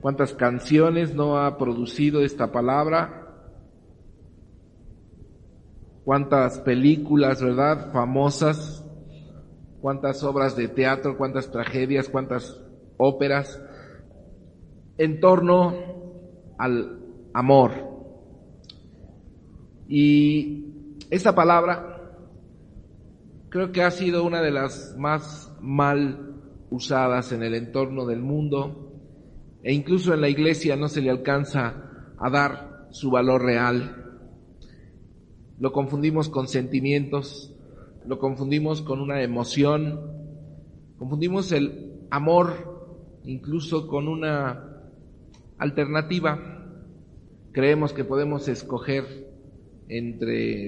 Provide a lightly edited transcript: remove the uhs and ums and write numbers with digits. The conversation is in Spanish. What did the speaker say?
¿Cuántas canciones no ha producido esta palabra? ¿Cuántas películas, verdad, famosas? ¿Cuántas obras de teatro? ¿Cuántas tragedias? ¿Cuántas óperas? En torno al amor. Y esta palabra creo que ha sido una de las más mal usadas en el entorno del mundo, e incluso en la iglesia no se le alcanza a dar su valor real. Lo confundimos con sentimientos, lo confundimos con una emoción, confundimos el amor incluso con una alternativa. Creemos que podemos escoger entre